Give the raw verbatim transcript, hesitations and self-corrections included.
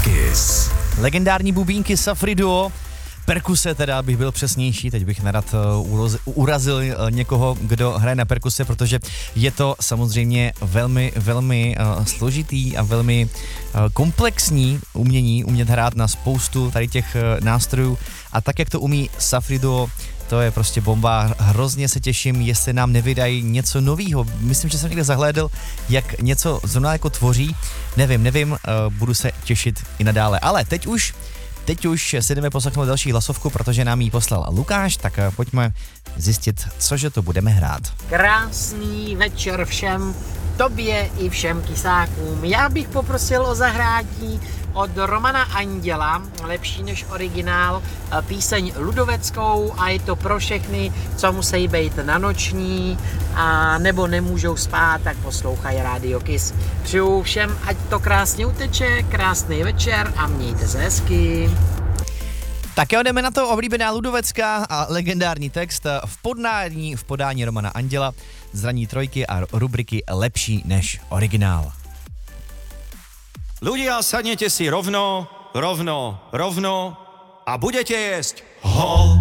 Kiss. Legendární bubínky Safri Duo, perkuse teda, abych byl přesnější, teď bych nerad uh, urazil uh, někoho, kdo hraje na perkuse, protože je to samozřejmě velmi, velmi uh, složitý a velmi uh, komplexní umění, umět hrát na spoustu tady těch uh, nástrojů a tak, jak to umí Safri Duo, to je prostě bomba, hrozně se těším, jestli nám nevydají něco novýho. Myslím, že jsem někde zahlédl, jak něco zrovna jako tvoří, nevím, nevím, uh, budu se těšit i nadále, ale teď už Teď už si jdeme poslechnout další hlasovku, protože nám ji poslal Lukáš, tak pojďme zjistit, cože to budeme hrát. Krásný večer všem, tobě i všem kysákům. Já bych poprosil o zahrátí od Romana Anděla, lepší než originál, píseň ludoveckou a je to pro všechny, co musí být na noční a nebo nemůžou spát, tak poslouchají Radio Kiss. Přeju všem, ať to krásně uteče, krásný večer a mějte se hezky. Tak jo, jdeme na to, oblíbená ludovecká a legendární text v podání, v podání Romana Anděla, zraní trojky a rubriky lepší než originál. Ľudia, sadnete si rovno, rovno, rovno a budete jesť hol.